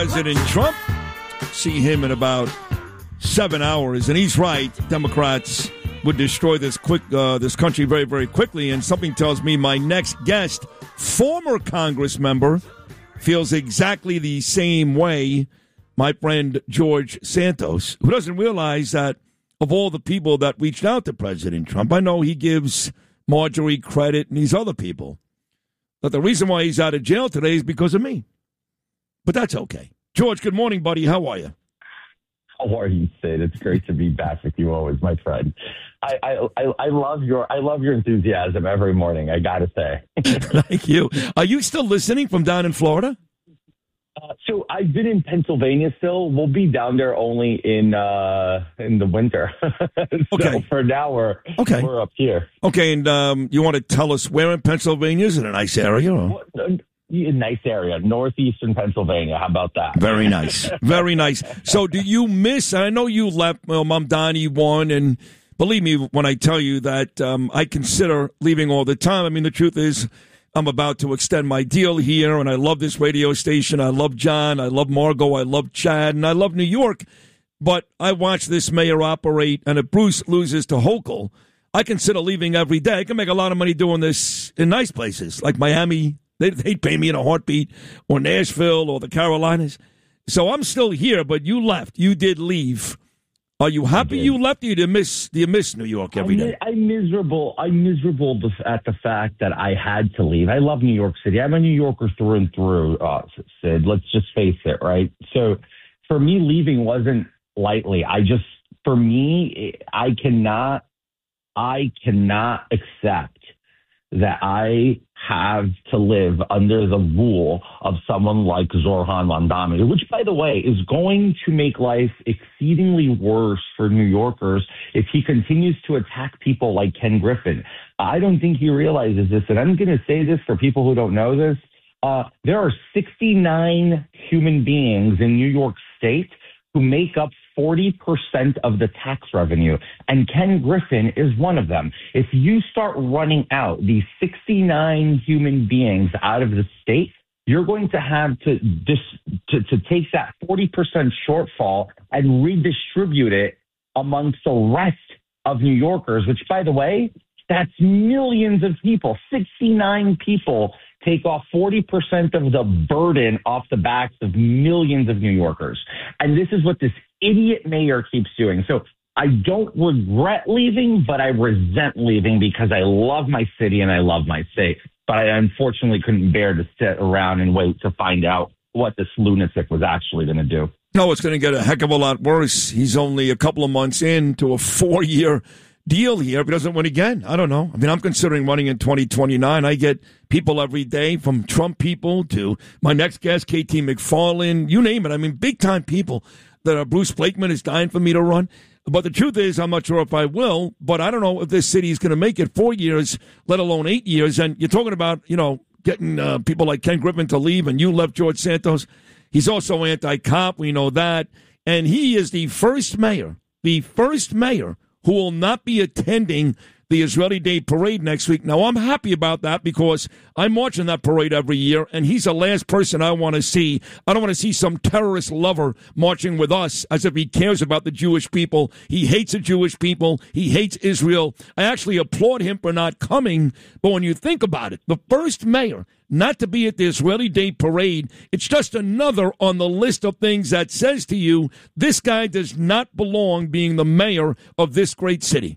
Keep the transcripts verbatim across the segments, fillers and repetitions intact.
President Trump. See him in about seven hours, and he's right. Democrats would destroy this quick, uh, this country very, very quickly. And something tells me my next guest, former Congress member, feels exactly the same way. My friend George Santos, who doesn't realize that of all the people that reached out to President Trump, I know he gives Marjorie credit and these other people, but the reason why he's out of jail today is because of me. But that's okay. George, good morning, buddy. How are you? How are you, Sid? It's great to be back with you always, my friend. I, I, I, I love your I love your enthusiasm every morning, I got to say. Thank you. Are you still listening from down in Florida? Uh, so I've been in Pennsylvania still. We'll be down there only in uh, in the winter. so okay. For now, we're, okay. we're up here. Okay, and um, you want to tell us where in Pennsylvania? Is it a nice area? Or? Well, a nice area, northeastern Pennsylvania. How about that? Very nice. Very nice. So do you miss, I know you left, well, Mom Donnie won, and believe me when I tell you that um, I consider leaving all the time. I mean, the truth is I'm about to extend my deal here, and I love this radio station. I love John. I love Margot. I love Chad, and I love New York. But I watch this mayor operate, and if Bruce loses to Hochul, I consider leaving every day. I can make a lot of money doing this in nice places like Miami. They'd, they'd pay me in a heartbeat, or Nashville, or the Carolinas. So I'm still here, but you left. You did leave. Are you happy you left? Or do you miss? Do you miss New York every day? I'm miserable. I'm miserable at the fact that I had to leave. I love New York City. I'm a New Yorker through and through, uh, Sid. Let's just face it, right? So for me, leaving wasn't lightly. I just, for me, I cannot, I cannot accept that I have to live under the rule of someone like Zoran Mandami, which, by the way, is going to make life exceedingly worse for New Yorkers if he continues to attack people like Ken Griffin. I don't think he realizes this, and I'm going to say this for people who don't know this. Uh, there are sixty-nine human beings in New York State who make up forty percent of the tax revenue, and Ken Griffin is one of them. If you start running out these sixty-nine human beings out of the state, you're going to have to dis- to, to take that forty percent shortfall and redistribute it amongst the rest of New Yorkers, which, by the way, that's millions of people. sixty-nine people take off forty percent of the burden off the backs of millions of New Yorkers. And this is what this idiot mayor keeps doing. So I don't regret leaving, but I resent leaving because I love my city and I love my state. But I unfortunately couldn't bear to sit around and wait to find out what this lunatic was actually going to do. No, it's going to get a heck of a lot worse. He's only a couple of months into a four-year deal here if he doesn't win again. I don't know. I mean, I'm considering running in twenty twenty-nine. I get people every day, from Trump people to my next guest, K T McFarland, you name it. I mean, big-time people that are. Bruce Blakeman is dying for me to run. But the truth is, I'm not sure if I will, but I don't know if this city is going to make it four years, let alone eight years. And you're talking about, you know, getting uh, people like Ken Griffin to leave, and you left George Santos. He's also anti-cop. We know that. And he is the first mayor, the first mayor who will not be attending the Israeli Day Parade next week. Now, I'm happy about that because I'm watching that parade every year, and he's the last person I want to see. I don't want to see some terrorist lover marching with us as if he cares about the Jewish people. He hates the Jewish people. He hates Israel. I actually applaud him for not coming, but when you think about it, the first mayor not to be at the Israeli Day Parade, it's just another on the list of things that says to you, this guy does not belong being the mayor of this great city.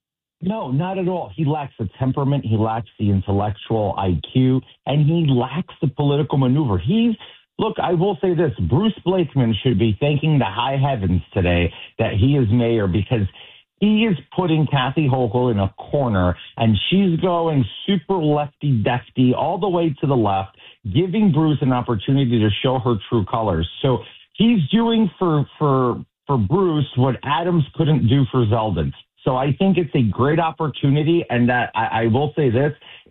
No, not at all. He lacks the temperament. He lacks the intellectual I Q, and he lacks the political maneuver. He's, look, I will say this. Bruce Blakeman should be thanking the high heavens today that he is mayor, because he is putting Kathy Hochul in a corner, and she's going super lefty-defty all the way to the left, giving Bruce an opportunity to show her true colors. So he's doing for for for Bruce what Adams couldn't do for Zeldin. So I think it's a great opportunity, and that I, I will say this,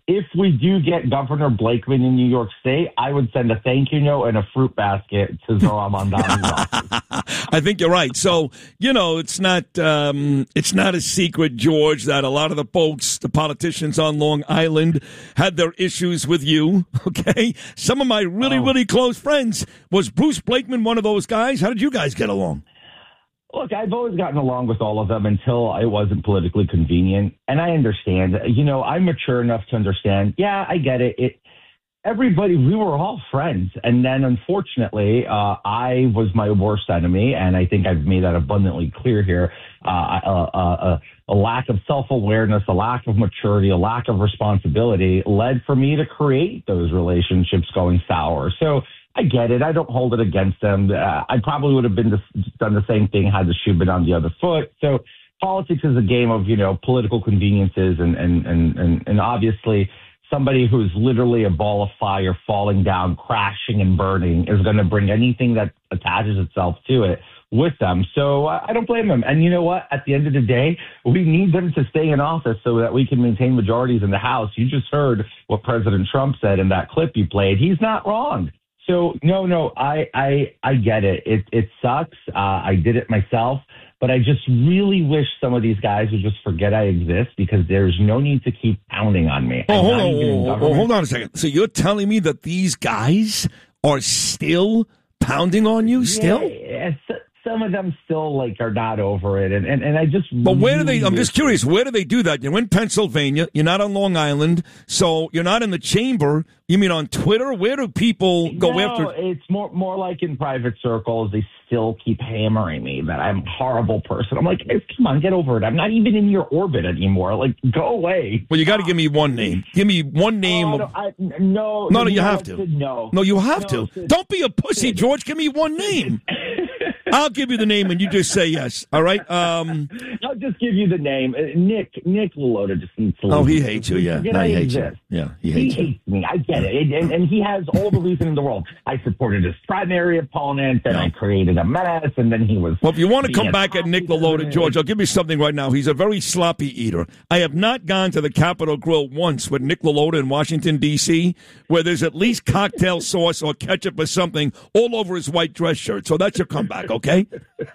if we do get Governor Blakeman in New York State, I would send a thank you note and a fruit basket to Zohran Mamdani's office. I think you're right. So, you know, it's not um, it's not a secret, George, that a lot of the folks, the politicians on Long Island, had their issues with you, okay? Some of my really, oh. really close friends. Was Bruce Blakeman one of those guys? How did you guys get along? Look, I've always gotten along with all of them until it wasn't politically convenient. And I understand. You know, I'm mature enough to understand. Yeah, I get it. It everybody, we were all friends. And then, unfortunately, uh, I was my worst enemy. And I think I've made that abundantly clear here. Uh, a, a, a lack of self-awareness, a lack of maturity, a lack of responsibility led for me to create those relationships going sour. So I get it. I don't hold it against them. Uh, I probably would have been the, done the same thing had the shoe been on the other foot. So politics is a game of, you know, political conveniences. And, and, and, and, and obviously somebody who's literally a ball of fire falling down, crashing and burning is going to bring anything that attaches itself to it with them. So uh, I don't blame them. And you know what? At the end of the day, we need them to stay in office so that we can maintain majorities in the House. You just heard what President Trump said in that clip you played. He's not wrong. So, no, no, I, I, I get it. It, it sucks. Uh, I did it myself, but I just really wish some of these guys would just forget I exist because there's no need to keep pounding on me. Oh, hold on, oh, oh, hold on a second. So you're telling me that these guys are still pounding on you still? Yeah, some of them still like are not over it, and and, and I just. But where really do they? I'm just curious. Where do they do that? You're in Pennsylvania. You're not on Long Island, so you're not in the chamber. You mean on Twitter? Where do people go no, after? It's more more like in private circles. They still keep hammering me that I'm a horrible person. I'm like, hey, come on, get over it. I'm not even in your orbit anymore. Like, go away. Well, you got to give me one name. Give me one name. Oh, of... I, no, no, no, you have to. No, no, you have no, to. Sid. Don't be a pussy, George. Give me one name. I'll give you the name, and you just say yes. All right. Um, I'll just give you the name. Uh, Nick Nick LaLota just needs to. Oh, he hates you. Yeah, no, he hates you. Yeah, he hates he you. hates me. I get it, and, and he has all the reason in the world. I supported his primary opponent, and no. I created a mess, and then he was. Well, if you want to come back at Nick LaLota, George, I'll give you something right now. He's a very sloppy eater. I have not gone to the Capitol Grill once with Nick LaLota in Washington, D C, where there's at least cocktail sauce or ketchup or something all over his white dress shirt. So that's your comeback, okay?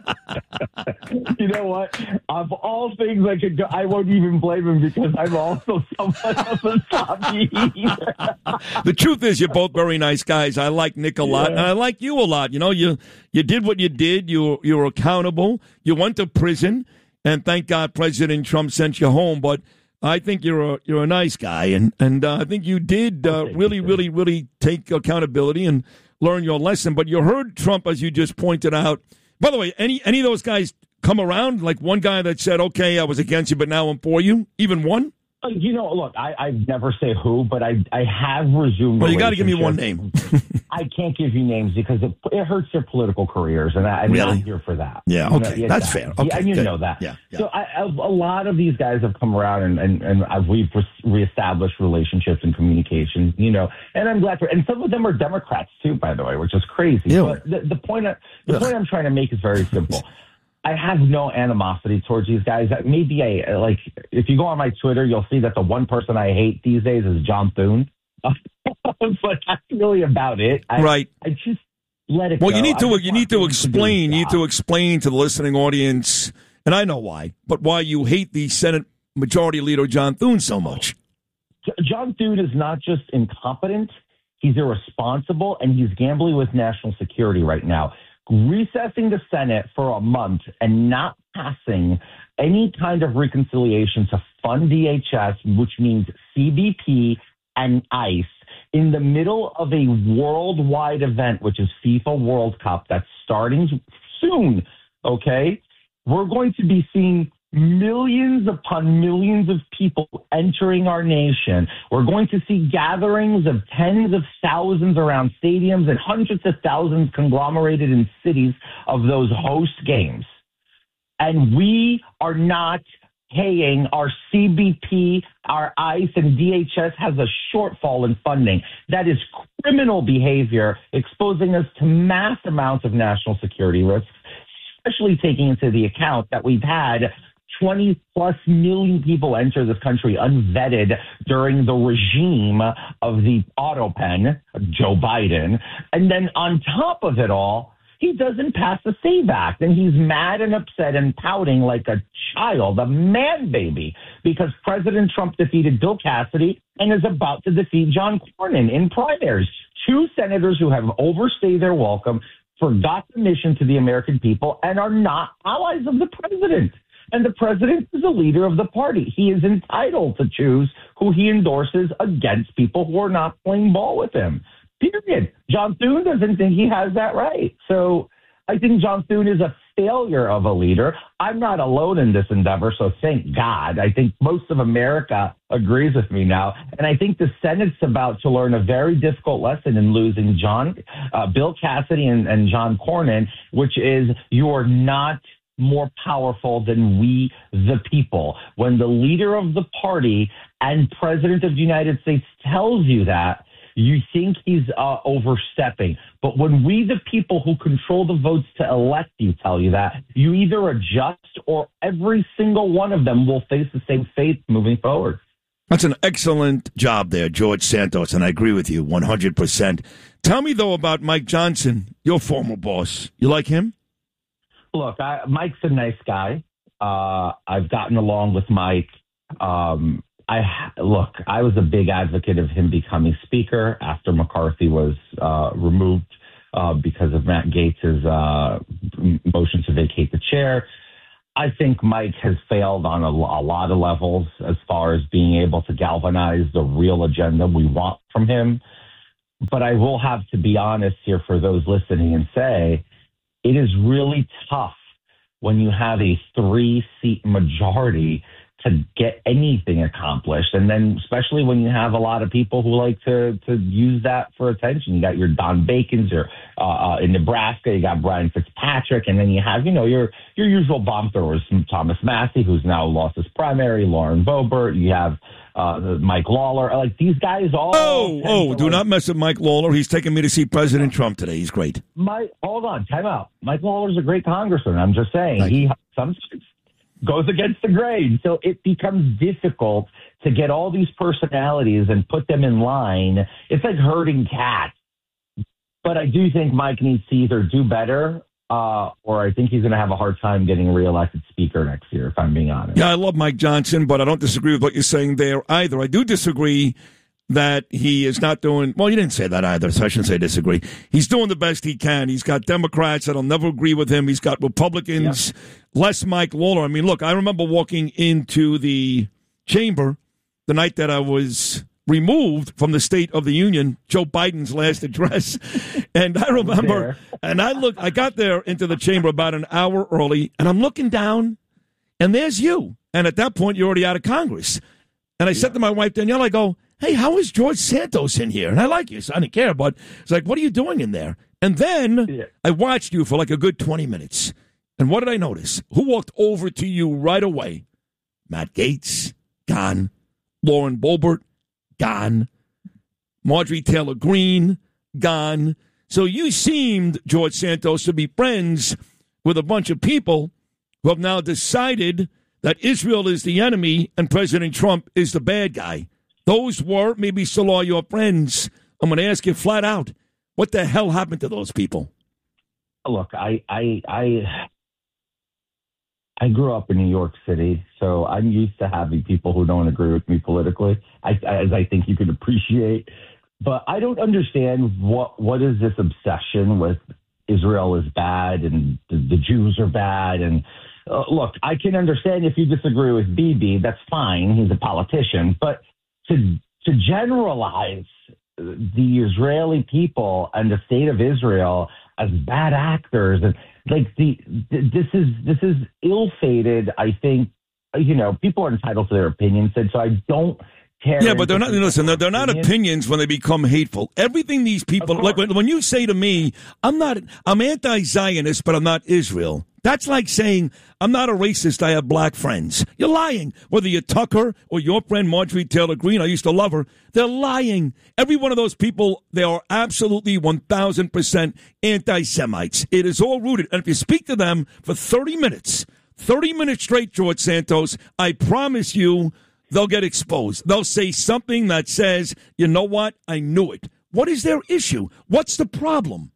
You know what? Of all things I could go, I won't even blame him because I'm also someone of a sloppy eater. The truth is, you're both very nice guys. I like Nick a lot, yeah. and I like you a lot. You know, you you did what you did. You you were accountable. You went to prison, and thank God President Trump sent you home. But I think you're a you're a nice guy, and and uh, I think you did uh, really, really, really take accountability and learn your lesson. But you heard Trump, as you just pointed out. By the way, any any of those guys come around? Like one guy that said, "Okay, I was against you, but now I'm for you." Even one? Uh, you know, look, I I never say who, but I I have resumed. Well, you got to give me one name. I can't give you names because it, it hurts their political careers, and I, I'm really? not here for that. Yeah, okay, you know, that's that. fair. Okay, yeah, and you good. know that. Yeah, yeah. So I, I, a lot of these guys have come around, and and, and I've, we've reestablished relationships and communication. You know, and I'm glad for. And some of them are Democrats too, by the way, which is crazy. Yeah. But the, the point, I, the point I'm trying to make is very simple. I have no animosity towards these guys. Maybe I like if you go on my Twitter, you'll see that the one person I hate these days is John Thune. But that's really about it. I, right. I just let it well, go. you need to you you need to explain. To you need to explain to the listening audience, and I know why, but why you hate the Senate Majority Leader John Thune so much. John Thune is not just incompetent; he's irresponsible, and he's gambling with national security right now. Recessing the Senate for a month and not passing any kind of reconciliation to fund D H S, which means C B P and ICE, in the middle of a worldwide event, which is FIFA World Cup, that's starting soon, okay? We're going to be seeing millions upon millions of people entering our nation. We're going to see gatherings of tens of thousands around stadiums and hundreds of thousands conglomerated in cities of those host games. And we are not paying our C B P, our ICE, and D H S has a shortfall in funding. That is criminal behavior, exposing us to mass amounts of national security risks, especially taking into the account that we've had twenty plus million people enter this country unvetted during the regime of the autopen, Joe Biden. And then on top of it all, he doesn't pass the SAVE Act, and he's mad and upset and pouting like a child, a man baby, because President Trump defeated Bill Cassidy and is about to defeat John Cornyn in primaries. Two senators who have overstayed their welcome, forgot the mission to the American people, and are not allies of the president. And the president is the leader of the party. He is entitled to choose who he endorses against people who are not playing ball with him. Period. John Thune doesn't think he has that right. So I think John Thune is a failure of a leader. I'm not alone in this endeavor, so thank God. I think most of America agrees with me now. And I think the Senate's about to learn a very difficult lesson in losing John, uh, Bill Cassidy and, and John Cornyn, which is you're not more powerful than we, the people. When the leader of the party and president of the United States tells you that, you think he's uh, overstepping. But when we, the people who control the votes to elect you, tell you that, you either adjust or every single one of them will face the same fate moving forward. That's an excellent job there, George Santos, and I agree with you one hundred percent. Tell me, though, about Mike Johnson, your former boss. You like him? Look, I, Mike's a nice guy. Uh, I've gotten along with Mike. Um, I look, I was a big advocate of him becoming speaker after McCarthy was uh, removed uh, because of Matt Gaetz's uh, motion to vacate the chair. I think Mike has failed on a, a lot of levels as far as being able to galvanize the real agenda we want from him. But I will have to be honest here for those listening and say it is really tough when you have a three-seat majority to get anything accomplished. And then especially when you have a lot of people who like to to use that for attention. You got your Don Bacons, your uh, uh, in Nebraska, you got Brian Fitzpatrick, and then you have, you know, your your usual bomb throwers, Thomas Massey, who's now lost his primary, Lauren Boebert, you have uh, Mike Lawler. Like, these guys all... Oh, oh, do like, not mess with Mike Lawler. He's taking me to see President Trump today. He's great. Mike, hold on, time out. Mike Lawler's a great congressman. I'm just saying. Thank he sometimes goes against the grain. So it becomes difficult to get all these personalities and put them in line. It's like herding cats. But I do think Mike needs to either do better uh, or I think he's going to have a hard time getting reelected speaker next year, if I'm being honest. Yeah, I love Mike Johnson, but I don't disagree with what you're saying there either. I do disagree that he is not doing, well, you didn't say that either, so I shouldn't say disagree. He's doing the best he can. He's got Democrats that'll never agree with him. He's got Republicans, yeah. less Mike Lawler. I mean, look, I remember walking into the chamber the night that I was removed from the State of the Union, Joe Biden's last address. And I remember, and I look, I got there into the chamber about an hour early, and I'm looking down, and there's you. And at that point, you're already out of Congress. And I yeah. said to my wife, Danielle, I go, hey, how is George Santos in here? And I like you, so I didn't care, but it's like, what are you doing in there? And then yeah. I watched you for like a good twenty minutes. And what did I notice? Who walked over to you right away? Matt Gaetz, gone. Lauren Boebert, gone. Marjorie Taylor Greene, gone. So you seemed, George Santos, to be friends with a bunch of people who have now decided that Israel is the enemy and President Trump is the bad guy. Those were, maybe still are your friends. I'm going to ask you flat out, what the hell happened to those people? Look, I, I, I, I grew up in New York City, so I'm used to having people who don't agree with me politically, I, as I think you could appreciate. But I don't understand what what is this obsession with Israel is bad and the, the Jews are bad. And uh, look, I can understand if you disagree with Bibi, that's fine. He's a politician, but to to generalize the Israeli people and the state of Israel as bad actors, and like the, the this is this is ill-fated. I think, you know, people are entitled to their opinions, and so I don't care. Yeah, but they're not. Listen, they're, they're not opinions when they become hateful. Everything these people, like when, when you say to me, "I'm not, I'm anti-Zionist, but I'm not Israel." That's like saying, I'm not a racist, I have black friends. You're lying. Whether you're Tucker or your friend Marjorie Taylor Greene, I used to love her, they're lying. Every one of those people, they are absolutely one thousand percent anti-Semites. It is all rooted. And if you speak to them for thirty minutes, thirty minutes straight, George Santos, I promise you they'll get exposed. They'll say something that says, you know what, I knew it. What is their issue? What's the problem?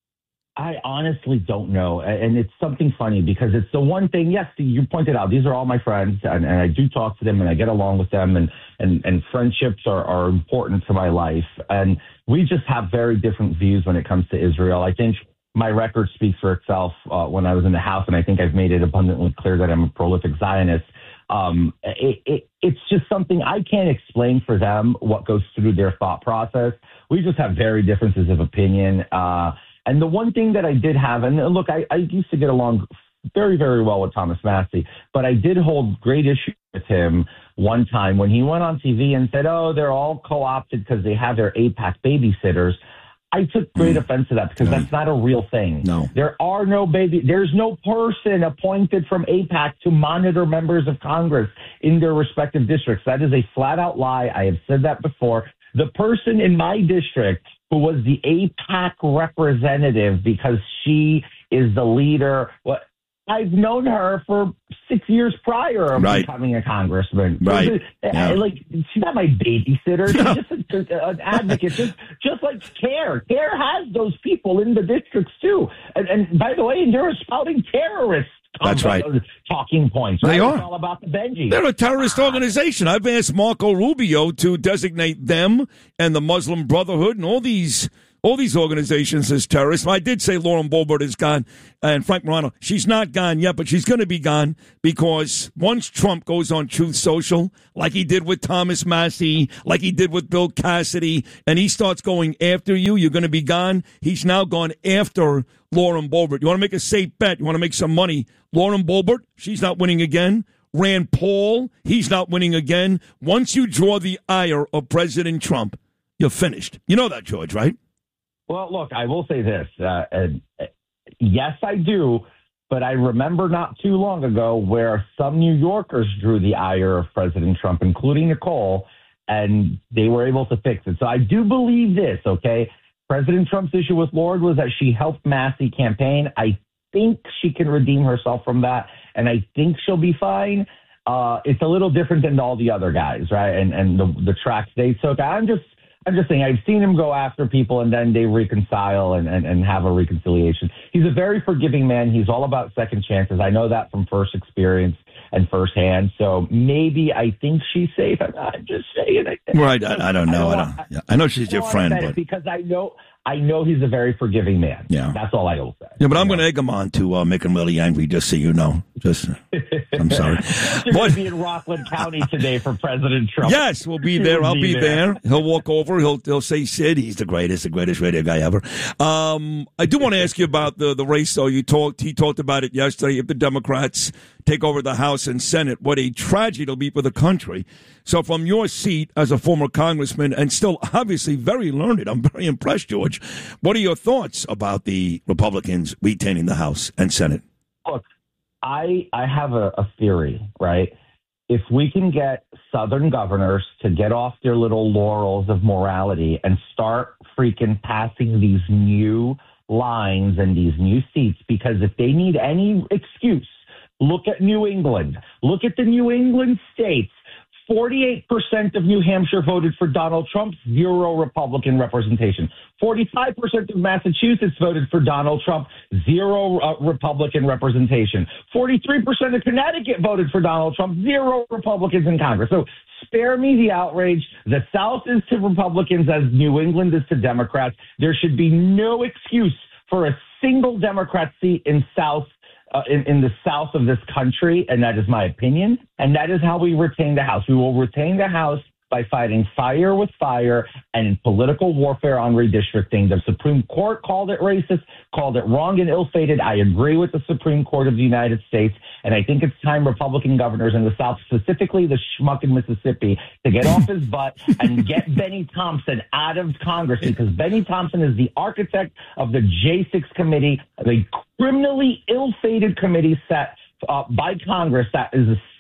I honestly don't know. And it's something funny because it's the one thing, yes, you pointed out, these are all my friends, and, and I do talk to them and I get along with them, and, and, and friendships are, are important to my life. And we just have very different views when it comes to Israel. I think my record speaks for itself uh, when I was in the House, and I think I've made it abundantly clear that I'm a prolific Zionist. Um, it, it, it's just something I can't explain for them what goes through their thought process. We just have very differences of opinion. Uh, And the one thing that I did have, and look, I, I used to get along very, very well with Thomas Massie, but I did hold great issue with him one time when he went on T V and said, oh, they're all co-opted because they have their AIPAC babysitters. I took great mm. offense to that because no. that's not a real thing. No. There are no baby. There's no person appointed from AIPAC to monitor members of Congress in their respective districts. That is a flat out lie. I have said that before. The person in my district who was the AIPAC representative because she is the leader. What I've known her for six years prior of right. becoming a congressman. Right. Yeah. Like, she's not my babysitter. She's just a, an advocate. Just, just like CARE. CARE has those people in the districts too. And, and by the way, they're spouting terrorists. That's right. Talking points. Right? They are. It's all about the Benji. They're a terrorist organization. I've asked Marco Rubio to designate them and the Muslim Brotherhood and all these all these organizations as terrorists. I did say Lauren Boebert is gone, and Frank Morano. She's not gone yet, but she's going to be gone because once Trump goes on Truth Social, like he did with Thomas Massie, like he did with Bill Cassidy, and he starts going after you, you're going to be gone. He's now gone after Lauren Boebert. You want to make a safe bet? You want to make some money? Lauren Boebert, she's not winning again. Rand Paul, he's not winning again. Once you draw the ire of President Trump, you're finished. You know that, George, right? Well, look, I will say this. Uh, uh, yes, I do. But I remember not too long ago where some New Yorkers drew the ire of President Trump, including Nicole, and they were able to fix it. So I do believe this, okay? President Trump's issue with Lord was that she helped Massie campaign. I think she can redeem herself from that, and I think she'll be fine. Uh, it's a little different than all the other guys, right? And and the, the tracks they took. I'm just I'm just saying, I've seen him go after people and then they reconcile and, and, and have a reconciliation. He's a very forgiving man. He's all about second chances. I know that from first experience and firsthand. So maybe I think she's safe. I'm, I'm just saying. I, right. I, I don't know. I, don't, I, don't, I know she's your friend. But... Because I know I know he's a very forgiving man. Yeah. That's all I will say. Yeah, but I'm going to egg him on to uh, make him really angry, just so you know. Just, I'm sorry. You're going to be in Rockland County today for President Trump. Yes, we'll be there. I'll be, be there. there. He'll walk over. He'll he'll say, Sid, he's the greatest, the greatest radio guy ever. Um, I do want to ask you about the, the race, though. You talked. He talked about it yesterday. If the Democrats take over the House and Senate, what a tragedy it'll be for the country. So from your seat as a former congressman and still obviously very learned, I'm very impressed, George. What are your thoughts about the Republicans retaining the House and Senate? Look, I I have a, a theory, right? If we can get Southern governors to get off their little laurels of morality and start freaking passing these new lines and these new seats, because if they need any excuse, look at New England. Look at the New England states. forty-eight percent of New Hampshire voted for Donald Trump, zero Republican representation. forty-five percent of Massachusetts voted for Donald Trump, zero uh, Republican representation. forty-three percent of Connecticut voted for Donald Trump, zero Republicans in Congress. So spare me the outrage. The South is to Republicans as New England is to Democrats. There should be no excuse for a single Democrat seat in South Uh, in, in the south of this country, and that is my opinion, and that is how we retain the House. We will retain the House by fighting fire with fire and political warfare on redistricting. The Supreme Court called it racist, called it wrong and ill-fated. I agree with the Supreme Court of the United States, and I think it's time Republican governors in the South, specifically the schmuck in Mississippi, to get off his butt and get Benny Thompson out of Congress, because Benny Thompson is the architect of the J six committee, the criminally ill-fated committee set uh, by Congress that is a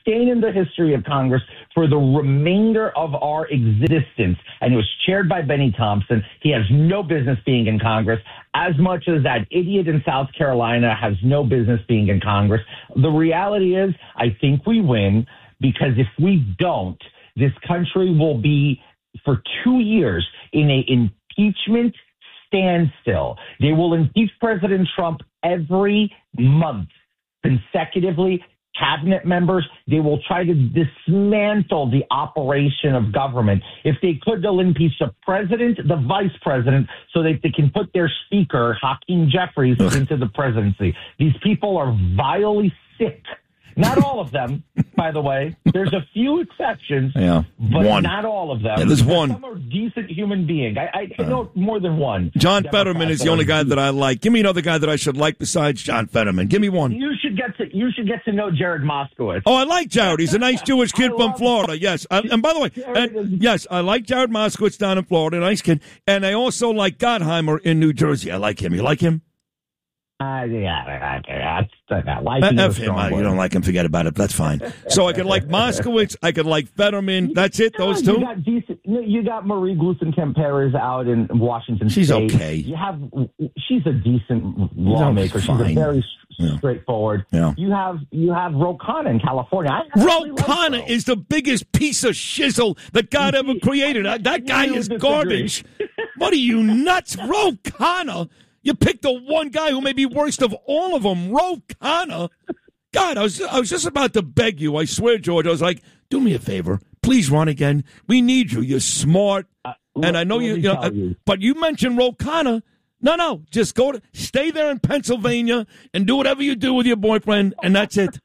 stain in the history of Congress for the remainder of our existence. And it was chaired by Benny Thompson. He has no business being in Congress, as much as that idiot in South Carolina has no business being in Congress. The reality is, I think we win, because if we don't, this country will be, for two years, in a impeachment standstill. They will impeach President Trump every month consecutively. Cabinet members, they will try to dismantle the operation of government. If they could, they'll impeach the president, the vice president, so that they can put their speaker, Hakeem Jeffries, Ugh. into the presidency. These people are vilely sick. Not all of them, by the way. There's a few exceptions, yeah. but one. not all of them. Yeah, there's one. Some are decent human beings. I, I, I know more than one. John Fetterman is the only guy that I like. Give me another guy that I should like besides John Fetterman. Give me one. You should get to you should get to know Jared Moskowitz. Oh, I like Jared. He's a nice Jewish kid from Florida. Yes. I, and by the way, and, yes, I like Jared Moskowitz down in Florida. Nice kid. And I also like Gottheimer in New Jersey. I like him. You like him? Uh, yeah, that's that. F him. I, you don't like him, forget about it. That's fine. So I could like Moskowitz. I could like Fetterman. That's it, those two? You got, decent, you got Marie Glueson-Kemperes out in Washington She's State. okay. You have, she's a decent lawmaker. She's a very yeah. straightforward. Yeah. You have you have Ro Khanna in California. I Ro Khanna like is the biggest piece of shizzle that God ever created. That guy is garbage. What are you, nuts? Ro Khanna? You picked the one guy who may be worst of all of them, Ro Khanna. God, I was I was just about to beg you. I swear, George. I was like, do me a favor. Please run again. We need you. You're smart. Uh, and I know you, you know, you. But you mentioned Ro Khanna. No, no. Just go to, stay there in Pennsylvania and do whatever you do with your boyfriend, and that's it.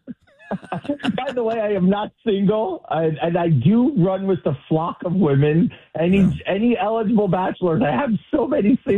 By the way, I am not single, and, and I do run with the flock of women. Any, yeah. any eligible bachelors, I have so many single